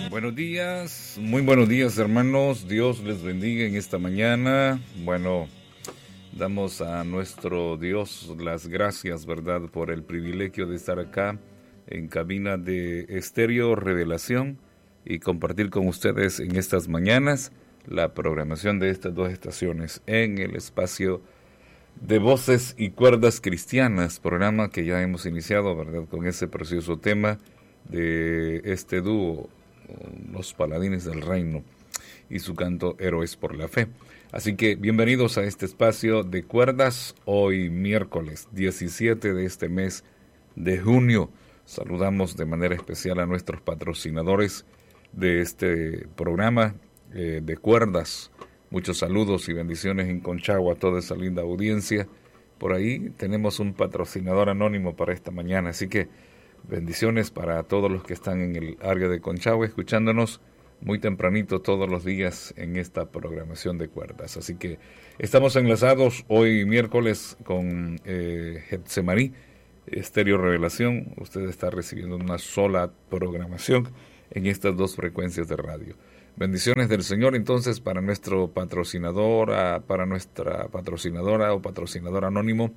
Buenos días, muy buenos días hermanos, Dios les bendiga en esta mañana. Bueno, damos a nuestro Dios las gracias, ¿verdad?, por el privilegio de estar acá en cabina de Estéreo Revelación y compartir con ustedes en estas mañanas la programación de estas dos estaciones en el espacio de Voces y Cuerdas Cristianas, programa que ya hemos iniciado, ¿verdad?, con ese precioso tema de este dúo, Los Paladines del Reino, y su canto Héroes por la Fe. Así que bienvenidos a este espacio de cuerdas, hoy miércoles 17 de este mes de junio. Saludamos de manera especial a nuestros patrocinadores de este programa de cuerdas. Muchos saludos y bendiciones en Conchagua a toda esa linda audiencia. Por ahí tenemos un patrocinador anónimo para esta mañana, así que bendiciones para todos los que están en el área de Conchagua, escuchándonos muy tempranito todos los días en esta programación de cuerdas. Así que estamos enlazados hoy miércoles con Getsemaní, Estéreo Revelación. Usted está recibiendo una sola programación en estas dos frecuencias de radio. Bendiciones del Señor entonces para nuestro patrocinador, para nuestra patrocinadora o patrocinador anónimo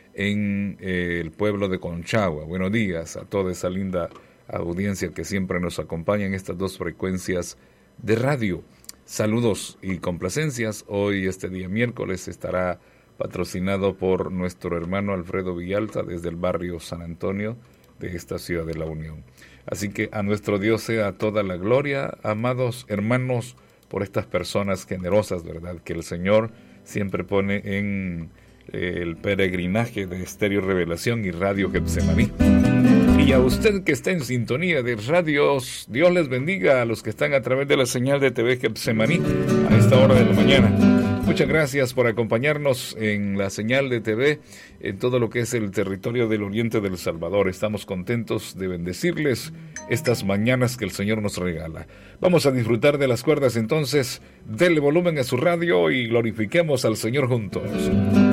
en el pueblo de Conchagua. Buenos días a toda esa linda audiencia que siempre nos acompaña en estas dos frecuencias de radio. Saludos y complacencias. Hoy, este día miércoles, estará patrocinado por nuestro hermano Alfredo Villalta desde el barrio San Antonio de esta ciudad de la Unión. Así que a nuestro Dios sea toda la gloria, amados hermanos, por estas personas generosas, ¿verdad?, que el Señor siempre pone en el peregrinaje de Estéreo Revelación y Radio Getsemaní. Y a usted que está en sintonía de radios, Dios les bendiga a los que están a través de la señal de TV Getsemaní a esta hora de la mañana. Muchas gracias por acompañarnos en la señal de TV en todo lo que es el territorio del oriente del Salvador. Estamos contentos de bendecirles estas mañanas que el Señor nos regala. Vamos a disfrutar de las cuerdas entonces. Denle volumen a su radio y glorifiquemos al Señor juntos.